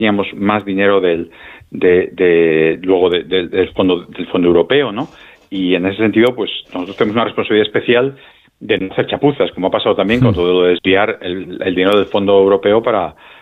teníamos más dinero del fondo europeo, ¿no? Y en ese sentido, pues nosotros tenemos una responsabilidad especial de no hacer chapuzas, como ha pasado también con todo lo de desviar el dinero del fondo europeo para